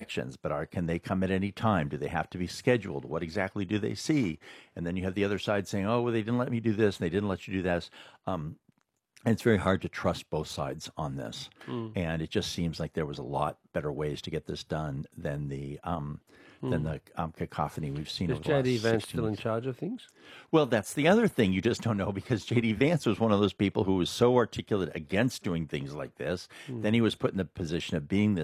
inspections, but can they come at any time? Do they have to be scheduled? What exactly do they see? And then you have the other side saying, oh, well, they didn't let me do this, and they didn't let you do this. And it's very hard to trust both sides on this. And it just seems like there was a lot better ways to get this done than the cacophony we've seen. Is J.D. Vance still in charge of things? Well, that's the other thing. You just don't know, because J.D. Vance was one of those people who was so articulate against doing things like this. Then he was put in the position of being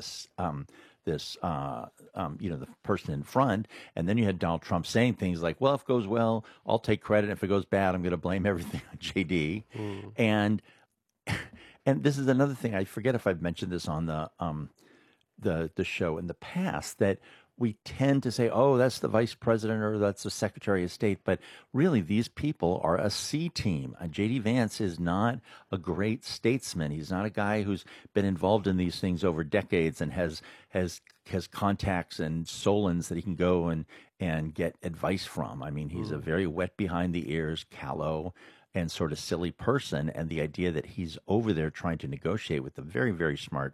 the person in front. And then you had Donald Trump saying things like, well, if it goes well, I'll take credit. If it goes bad, I'm going to blame everything on JD. And this is another thing. I forget if I've mentioned this on the show in the past, that we tend to say, oh, that's the vice president or that's the secretary of state. But really, these people are a C team. J.D. Vance is not a great statesman. He's not a guy who's been involved in these things over decades and has contacts and Solons that he can go and get advice from. I mean, he's a very wet behind the ears, callow, and sort of silly person. And the idea that he's over there trying to negotiate with a very, very smart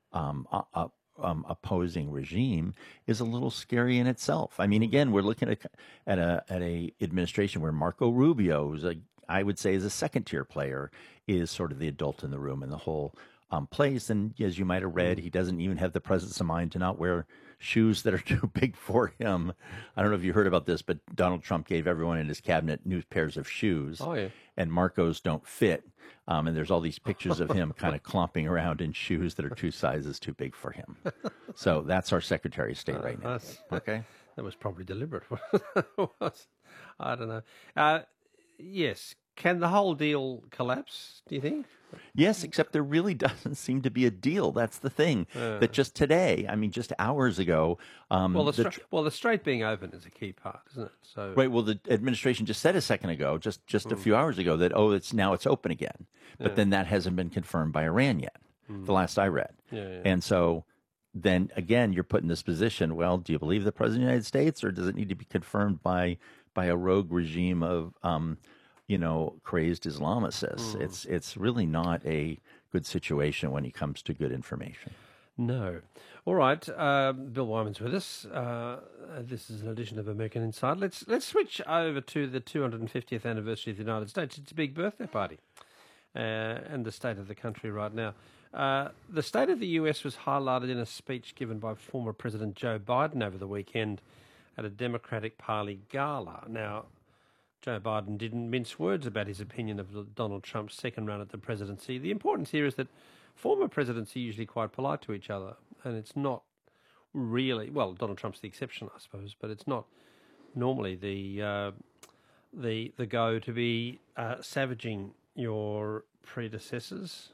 opposing regime is a little scary in itself. I mean, again, we're looking at a administration where Marco Rubio, who's I would say is a second tier player, is sort of the adult in the room in the whole place. And as you might have read, he doesn't even have the presence of mind to not wear shoes that are too big for him. I don't know if you heard about this, but Donald Trump gave everyone in his cabinet new pairs of shoes. Oh, yeah. And Marco's don't fit. And there's all these pictures of him kind of clomping around in shoes that are 2 sizes too big for him. So that's our Secretary of State right now. Okay? That was probably deliberate. I don't know. Yes. Can the whole deal collapse, do you think? Yes, except there really doesn't seem to be a deal. That's the thing. That just today, I mean, just hours ago. The strait being open is a key part, isn't it? So right. Well, the administration just said a second ago, just a few hours ago, that it's open again. But then that hasn't been confirmed by Iran yet. The last I read. And so then again, you're put in this position. Well, do you believe the president of the United States, or does it need to be confirmed by a rogue regime of crazed Islamicists? It's really not a good situation when it comes to good information. No. All right. Bill Wyman's with us. This is an edition of American Insider. Let's switch over to the 250th anniversary of the United States. It's a big birthday party, and the state of the country right now. The state of the US was highlighted in a speech given by former President Joe Biden over the weekend at a Democratic Party gala. Now, Joe Biden didn't mince words about his opinion of Donald Trump's second run at the presidency. The importance here is that former presidents are usually quite polite to each other, and it's not really, well, Donald Trump's the exception, I suppose, but it's not normally the go to be savaging your predecessors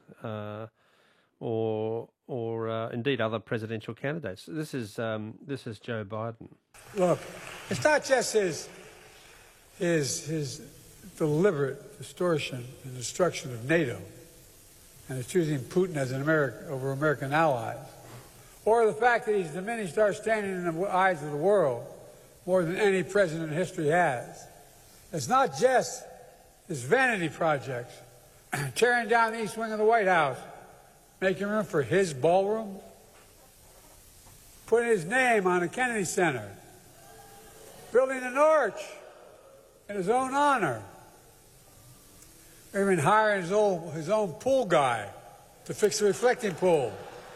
or indeed other presidential candidates. This is Joe Biden. Look, it's not just his deliberate distortion and destruction of NATO and his choosing Putin as over American allies, or the fact that he's diminished our standing in the eyes of the world more than any president in history has. It's not just his vanity projects, tearing down the east wing of the White House, making room for his ballroom, putting his name on the Kennedy Center, building an arch in his own honor, even hiring his own pool guy to fix the reflecting pool.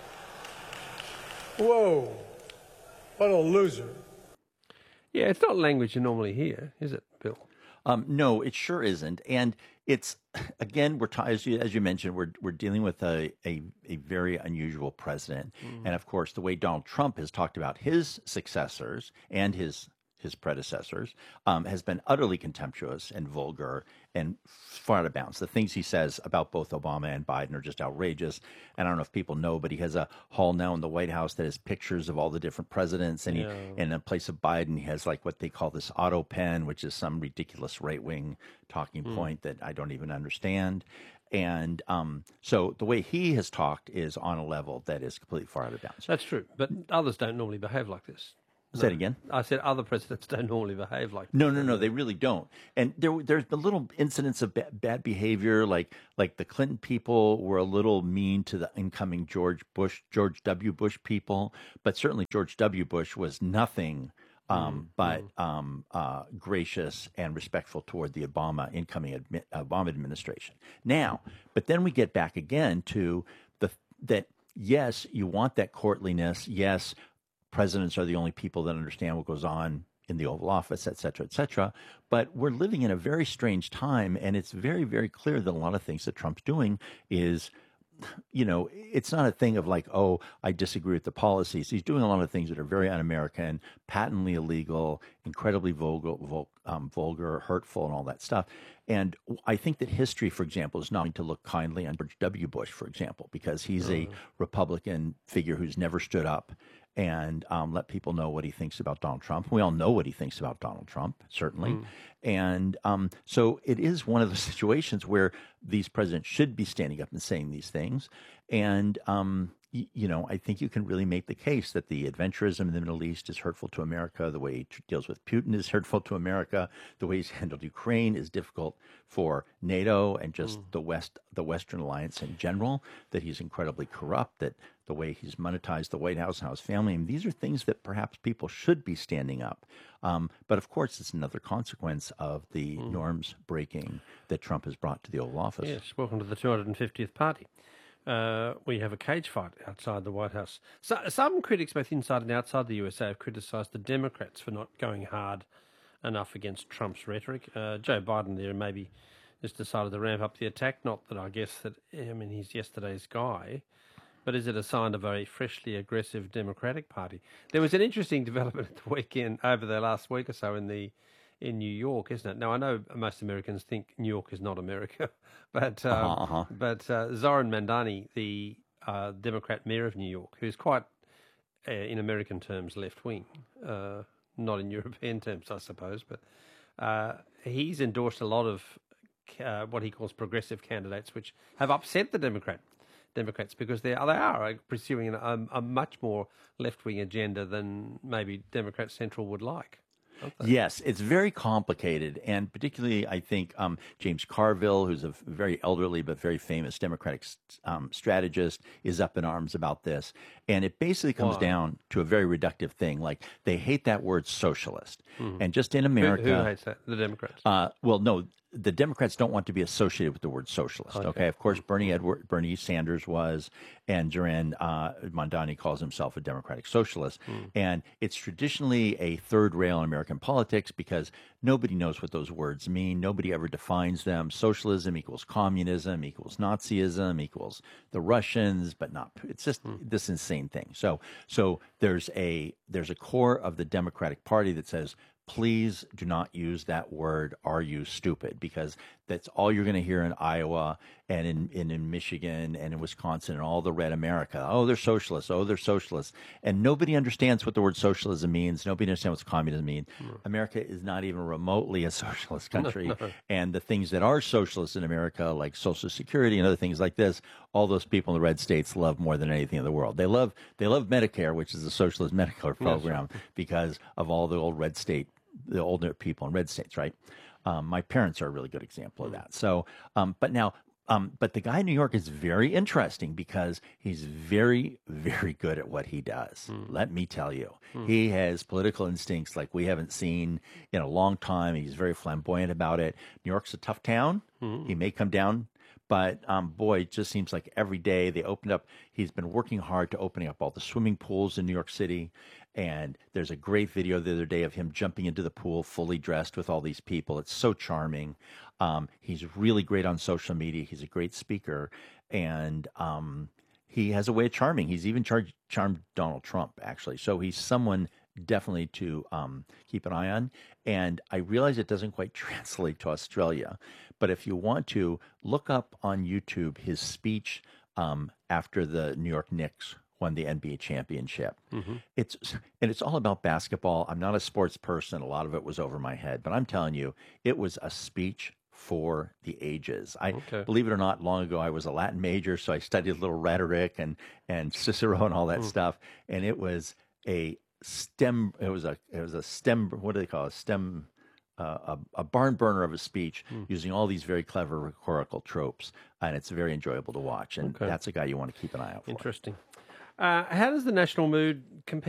Whoa, what a loser. Yeah, it's not language you normally hear, is it, Bill? No, it sure isn't. And it's, again, as you mentioned, we're dealing with a very unusual president. And of course, the way Donald Trump has talked about his successors and his predecessors has been utterly contemptuous and vulgar and far out of bounds. The things he says about both Obama and Biden are just outrageous. And I don't know if people know, but he has a hall now in the White House that has pictures of all the different presidents. And in the place of Biden, he has like what they call this auto pen, which is some ridiculous right-wing talking point that I don't even understand. And so the way he has talked is on a level that is completely far out of bounds. That's true. But others don't normally behave like this. Say it again. I said other presidents don't normally behave like No, they really don't. And there's been little incidents of bad behavior, like the Clinton people were a little mean to the incoming George W. Bush people, but certainly George W. Bush was nothing but gracious and respectful toward the incoming Obama administration. Now, but then we get back again to that. Yes, you want that courtliness. Yes, presidents are the only people that understand what goes on in the Oval Office, et cetera, et cetera. But we're living in a very strange time, and it's very, very clear that a lot of things that Trump's doing is, it's not a thing of like, oh, I disagree with the policies. He's doing a lot of things that are very un-American, patently illegal, incredibly vulgar, hurtful, and all that stuff. And I think that history, for example, is not going to look kindly on George W. Bush, for example, because he's a Republican figure who's never stood up and let people know what he thinks about Donald Trump. We all know what he thinks about Donald Trump, certainly. And so it is one of the situations where these presidents should be standing up and saying these things. And, I think you can really make the case that the adventurism in the Middle East is hurtful to America. The way he deals with Putin is hurtful to America. The way he's handled Ukraine is difficult for NATO and just the Western alliance in general, that he's incredibly corrupt, that the way he's monetized the White House and his family. And these are things that perhaps people should be standing up. But of course, it's another consequence of the norms breaking that Trump has brought to the Oval Office. Yes, welcome to the 250th party. We have a cage fight outside the White House. So, some critics, both inside and outside the USA, have criticised the Democrats for not going hard enough against Trump's rhetoric. Joe Biden there maybe just decided to ramp up the attack. Not that I guess that, he's yesterday's guy, but is it a sign of a freshly aggressive Democratic Party? There was an interesting development at the weekend, over the last week or so, in New York, isn't it? Now, I know most Americans think New York is not America, but Zoran Mandani, the Democrat mayor of New York, who's quite, in American terms, left-wing, not in European terms, I suppose, but he's endorsed a lot of what he calls progressive candidates, which have upset the Democrats because they are pursuing a much more left-wing agenda than maybe Democrat Central would like. Yes, it's very complicated, and particularly I think James Carville, who's a very elderly but very famous Democratic strategist, is up in arms about this. And it basically comes down to a very reductive thing, like they hate that word socialist. And just in America... Who hates that? The Democrats? Well, no, the Democrats don't want to be associated with the word socialist. Okay, of course, Bernie Sanders was, and Zoran Mandani calls himself a democratic socialist. And it's traditionally a third rail in American politics because nobody knows what those words mean. Nobody ever defines them. Socialism equals communism, equals Nazism, equals the Russians, but not. It's just this insane thing. So there's a core of the Democratic Party that says, please do not use that word, are you stupid? Because that's all you're going to hear in Iowa and in Michigan and in Wisconsin and all the red America. Oh, they're socialists. Oh, they're socialists. And nobody understands what the word socialism means. Nobody understands what communism means. America is not even remotely a socialist country. And the things that are socialist in America, like Social Security and other things like this, all those people in the red states love more than anything in the world. They love Medicare, which is a socialist Medicare program, because of all the older people in red states, right? My parents are a really good example of that. So, but the guy in New York is very interesting because he's very, very good at what he does. Let me tell you, he has political instincts like we haven't seen in a long time. He's very flamboyant about it. New York's a tough town. He may come down, but boy, it just seems like every day they opened up. He's been working hard to opening up all the swimming pools in New York City. And there's a great video the other day of him jumping into the pool fully dressed with all these people. It's so charming. He's really great on social media. He's a great speaker. And he has a way of charming. He's even charmed Donald Trump, actually. So he's someone definitely to keep an eye on. And I realize it doesn't quite translate to Australia. But if you want to, look up on YouTube his speech after the New York Knicks won the NBA championship. It's all about basketball. I'm not a sports person. A lot of it was over my head. But I'm telling you, it was a speech for the ages. Believe it or not, long ago I was a Latin major, so I studied a little rhetoric and Cicero and all that stuff. And it was a stem. It was a stem. What do they call it? A barn burner of a speech using all these very clever rhetorical tropes, and it's very enjoyable to watch. And that's a guy you want to keep an eye out for. Interesting. How does the national mood compare